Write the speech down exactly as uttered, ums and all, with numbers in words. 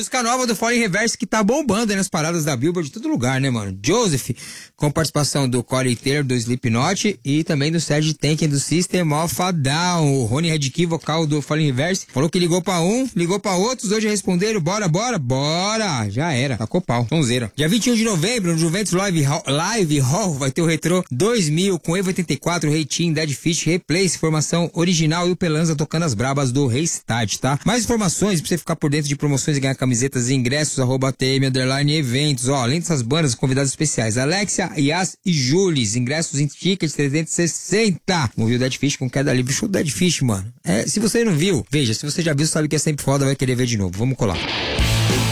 Música nova do Fallen Reverse que tá bombando aí nas paradas da Billboard de todo lugar, né, mano? Joseph, com participação do Corey Taylor, do Slipknot, e também do Serge Tankian, do System of a Down. O Rony Redkey, vocal do Fallen Reverse, falou que ligou pra um, ligou pra outros, hoje responderam, bora, bora, bora. Já era, tacou pau, sonzeira. Dia vinte e um de novembro, no Juventus Live Hall, Live Hall vai ter o Retro dois mil, com Evo oitenta e quatro, Reitinho, Dead Fish, Replace, formação original e o Pelanza tocando as brabas do Restart, tá? Mais informações pra você ficar por dentro de promoções e ganhar camisetas e ingressos, arroba T M underline eventos, ó, além dessas bandas, convidados especiais, Alexia, Yas e Jules, ingressos em tickets trezentos e sessenta. Moveu Dead Fish com queda livre, show do Dead Fish, mano. É, se você não viu, veja, se você já viu, sabe que é sempre foda, vai querer ver de novo, vamos colar.